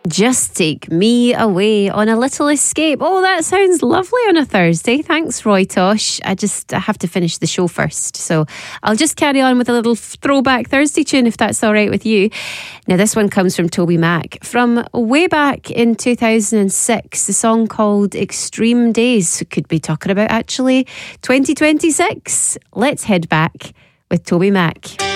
Just take me away on a little escape. Oh, that sounds lovely on a Thursday. Thanks, Roy Tosh. I have to finish the show first, so I'll just carry on with a little throwback Thursday tune if that's all right with you. Now, this one comes from Toby Mac from way back in 2006. The song called Extreme Days. Could be talking about actually 2026. Let's head back with Toby Mac.